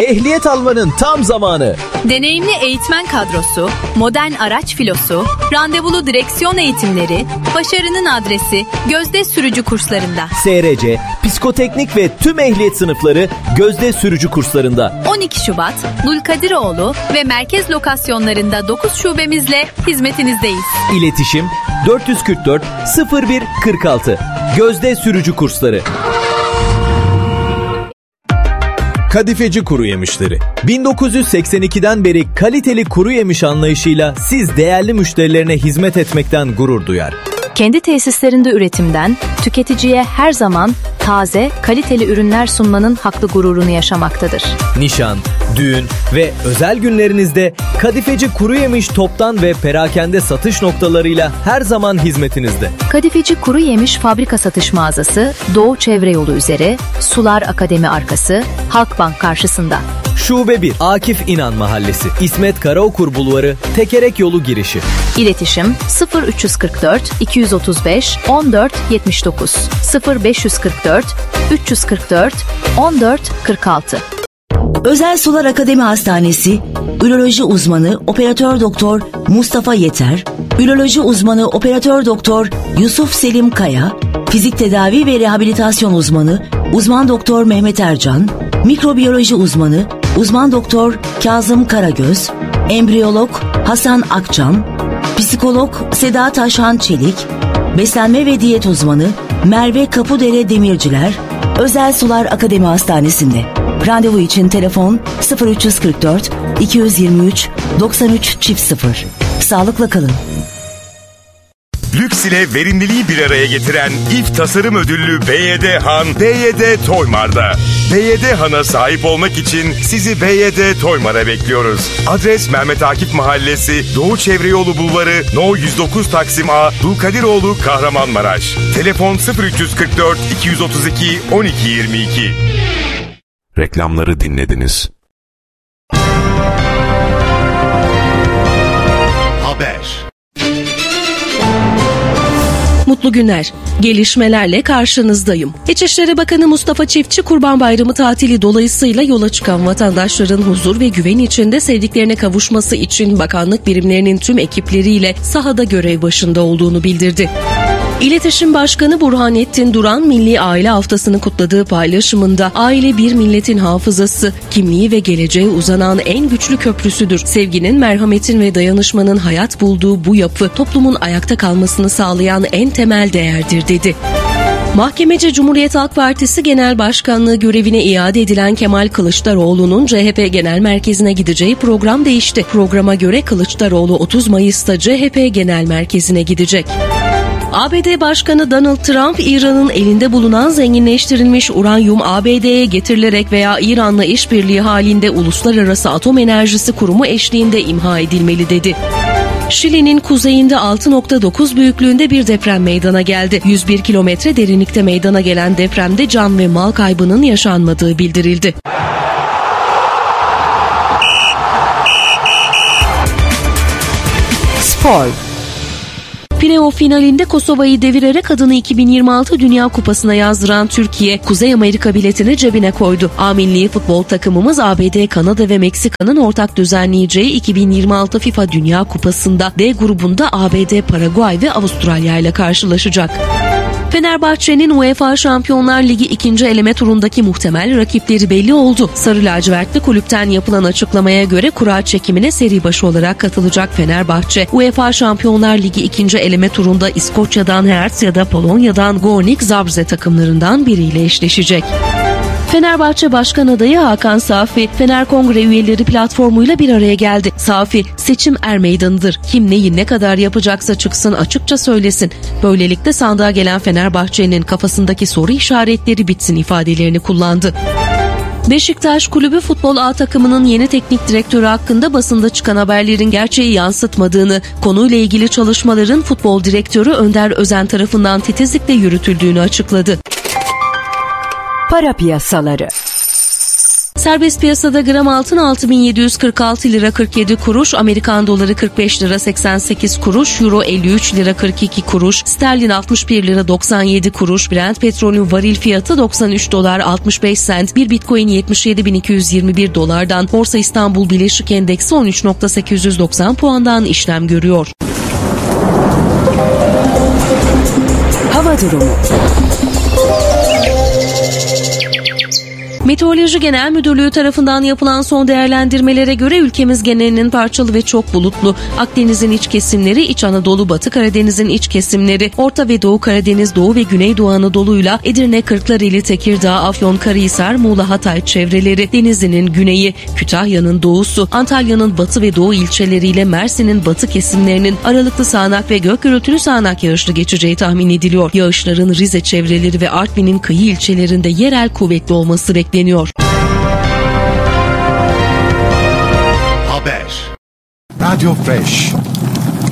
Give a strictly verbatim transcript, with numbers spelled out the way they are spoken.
Ehliyet almanın tam zamanı. Deneyimli eğitmen kadrosu, modern araç filosu, randevulu direksiyon eğitimleri, başarının adresi Gözde Sürücü Kurslarında. S R C, psikoteknik ve tüm ehliyet sınıfları Gözde Sürücü Kurslarında. on iki Şubat, Dulkadiroğlu ve merkez lokasyonlarında dokuz şubemizle hizmetinizdeyiz. İletişim dört yüz kırk dört sıfır bir kırk altı. Gözde Sürücü Kursları. Kadifeci Kuru Yemişleri. bin dokuz yüz seksen ikiden beri kaliteli kuru yemiş anlayışıyla siz değerli müşterilerine hizmet etmekten gurur duyar. Kendi tesislerinde üretimden tüketiciye her zaman taze, kaliteli ürünler sunmanın haklı gururunu yaşamaktadır. Nişan, düğün ve özel günlerinizde Kadifeci Kuru Yemiş toptan ve perakende satış noktalarıyla her zaman hizmetinizde. Kadifeci Kuru Yemiş fabrika satış mağazası Doğu Çevre Yolu üzeri, Sular Akademi arkası, Halkbank karşısında. Şube bir, Akif İnan Mahallesi, İsmet Karaokur Bulvarı, Tekerek Yolu girişi. İletişim sıfır üç kırk dört iki otuz beş on dört yetmiş dokuz sıfır beş kırk dört üç kırk dört on dört kırk altı. Özel Sular Akademi Hastanesi, Üroloji uzmanı Operatör Doktor Mustafa Yeter, Üroloji uzmanı Operatör Doktor Yusuf Selim Kaya, Fizik Tedavi ve Rehabilitasyon uzmanı Uzman Doktor Mehmet Ercan, Mikrobiyoloji uzmanı Uzman Doktor Kazım Karagöz, Embriyolog Hasan Akçam, Psikolog Seda Taşhan Çelik, Beslenme ve Diyet uzmanı Merve Kapudere Demirciler, Özel Sular Akademi Hastanesi'nde. Randevu için telefon sıfır üç kırk dört iki yirmi üç doksan üç çift sıfır. Sağlıkla kalın. Lüks ile verimliliği bir araya getiren İF Tasarım Ödüllü B Y D Han, B Y D Toymar'da. B Y D Han'a sahip olmak için sizi B Y D Toymar'a bekliyoruz. Adres Mehmet Akif Mahallesi, Doğu Çevre Yolu Bulvarı, No yüz dokuz Taksim A, Dulkadiroğlu, Kahramanmaraş. Telefon sıfır üç kırk dört iki otuz iki on iki yirmi iki. Reklamları dinlediniz. Haber. Mutlu günler. Gelişmelerle karşınızdayım. İçişleri Bakanı Mustafa Çiftçi, Kurban Bayramı tatili dolayısıyla yola çıkan vatandaşların huzur ve güven içinde sevdiklerine kavuşması için bakanlık birimlerinin tüm ekipleriyle sahada görev başında olduğunu bildirdi. İletişim Başkanı Burhanettin Duran, Milli Aile Haftası'nı kutladığı paylaşımında aile bir milletin hafızası, kimliği ve geleceğe uzanan en güçlü köprüsüdür. Sevginin, merhametin ve dayanışmanın hayat bulduğu bu yapı toplumun ayakta kalmasını sağlayan en temel değerdir dedi. Mahkemeci Cumhuriyet Halk Partisi Genel Başkanlığı görevine iade edilen Kemal Kılıçdaroğlu'nun C H P Genel Merkezi'ne gideceği program değişti. Programa göre Kılıçdaroğlu otuz Mayıs'ta C H P Genel Merkezi'ne gidecek. A B D Başkanı Donald Trump, İran'ın elinde bulunan zenginleştirilmiş uranyum A B D'ye getirilerek veya İran'la işbirliği halinde Uluslararası Atom Enerjisi Kurumu eşliğinde imha edilmeli dedi. Şili'nin kuzeyinde altı nokta dokuz büyüklüğünde bir deprem meydana geldi. yüz bir kilometre derinlikte meydana gelen depremde can ve mal kaybının yaşanmadığı bildirildi. Spor. Playoff finalinde Kosova'yı devirerek adını iki bin yirmi altı Dünya Kupası'na yazdıran Türkiye, Kuzey Amerika biletini cebine koydu. A milli futbol takımımız A B D, Kanada ve Meksika'nın ortak düzenleyeceği iki bin yirmi altı FIFA Dünya Kupası'nda D grubunda A B D, Paraguay ve Avustralya ile karşılaşacak. Fenerbahçe'nin UEFA Şampiyonlar Ligi ikinci eleme turundaki muhtemel rakipleri belli oldu. Sarı lacivertli kulüpten yapılan açıklamaya göre kura çekimine seri başı olarak katılacak Fenerbahçe, UEFA Şampiyonlar Ligi ikinci eleme turunda İskoçya'dan Hertz ya da Polonya'dan Gornik Zabrze takımlarından biriyle eşleşecek. Fenerbahçe Başkan Adayı Hakan Safi, Fener Kongre üyeleri platformuyla bir araya geldi. Safi, seçim er meydanıdır. Kim neyi ne kadar yapacaksa çıksın, açıkça söylesin. Böylelikle sandığa gelen Fenerbahçe'nin kafasındaki soru işaretleri bitsin ifadelerini kullandı. Beşiktaş Kulübü Futbol A takımının yeni teknik direktörü hakkında basında çıkan haberlerin gerçeği yansıtmadığını, konuyla ilgili çalışmaların futbol direktörü Önder Özen tarafından titizlikle yürütüldüğünü açıkladı. Para piyasaları. Serbest piyasada gram altın altı bin yedi yüz kırk altı lira kırk yedi kuruş, Amerikan doları kırk beş lira seksen sekiz kuruş, euro elli üç lira kırk iki kuruş, sterlin altmış bir lira doksan yedi kuruş, Brent petrolün varil fiyatı doksan üç dolar altmış beş sent, bir bitcoin yetmiş yedi bin iki yüz yirmi bir dolardan, Borsa İstanbul Bileşik Endeksi on üç bin sekiz yüz doksan puandan işlem görüyor. Hava durumu. Meteoroloji Genel Müdürlüğü tarafından yapılan son değerlendirmelere göre ülkemiz genelinin parçalı ve çok bulutlu. Akdeniz'in iç kesimleri, İç Anadolu, Batı Karadeniz'in iç kesimleri, Orta ve Doğu Karadeniz, Doğu ve Güneydoğu Anadolu'yla Edirne, Kırklareli, Tekirdağ, Afyonkarahisar, Muğla, Hatay çevreleri, Denizli'nin güneyi, Kütahya'nın doğusu, Antalya'nın batı ve doğu ilçeleriyle Mersin'in batı kesimlerinin aralıklı sağanak ve gök gürültülü sağanak yağışlı geçeceği tahmin ediliyor. Yağışların Rize çevreleri ve Artvin'in kıyı ilçelerinde yerel kuvvetli olması bekleniyor. Deniyor. Haber. Radyo Fresh.